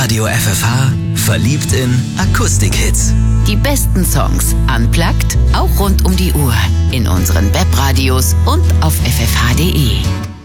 Radio FFH verliebt in Akustik-Hits. Die besten Songs unplugged, auch rund um die Uhr. In unseren Webradios und auf ffh.de.